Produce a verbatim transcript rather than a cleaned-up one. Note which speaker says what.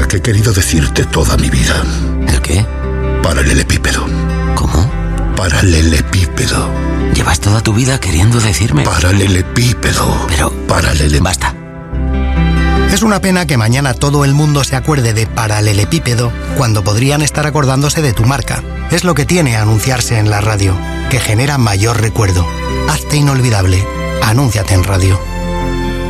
Speaker 1: palabra que he querido decirte toda mi vida.
Speaker 2: ¿El qué?
Speaker 1: Paralelepípedo.
Speaker 2: ¿Cómo?
Speaker 1: Paralelepípedo.
Speaker 2: Llevas toda tu vida queriendo decirme...
Speaker 1: Paralelepípedo.
Speaker 2: Pero...
Speaker 1: Paralele...
Speaker 2: Basta.
Speaker 3: Es una pena que mañana todo el mundo se acuerde de paralelepípedo cuando podrían estar acordándose de tu marca. Es lo que tiene anunciarse en la radio, que genera mayor recuerdo. Hazte inolvidable. Anúnciate en radio.